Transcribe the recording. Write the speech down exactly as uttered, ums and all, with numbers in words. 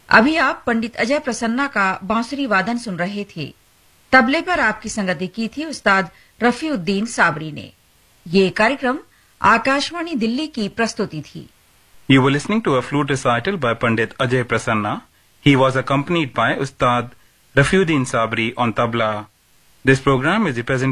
अभी आप पंडित अजय प्रसन्ना का बांसुरी वादन सुन रहे थे। तबले पर आपकी संगति की थी उस्ताद रफीउद्दीन साबरी ने। ये कार्यक्रम आकाशवाणी दिल्ली की प्रस्तुति थी। You were listening to a flute recital by Pandit Ajay Prasanna. He was accompanied by Ustad Rafiuddin Sabri on tabla. This program is represented